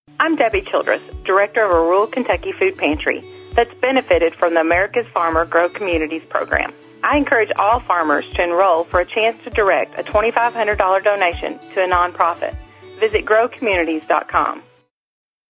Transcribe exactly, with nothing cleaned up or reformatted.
I'm Debbie Childress, Director of a rural Kentucky food pantry that's benefited from the America's Farmer Grow Communities program. I encourage all farmers to enroll for a chance to direct a twenty-five hundred dollars donation to a nonprofit. Visit grow communities dot com.